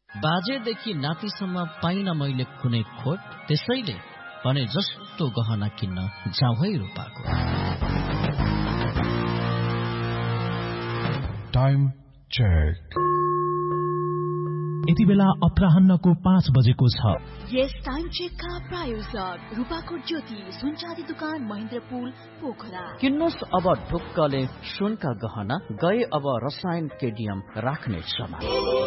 बाजेदेखि नातिसम्म पाइन मैले कुनै खोट, त्यसैले भने जस्तो गहना किन्न जाउँ है रूपाको। Time check. यति बेला अपराह्नको 5 बजेको छ। यस टाइम चेकका प्रायोजक रूपाकोट ज्योति सुनचाँदी दुकान महेन्द्रपुल पोखरा। किन्नुहोस् अब ढुक्कले सुनका गहना, गए अब रसायन केडियम राख्ने समय।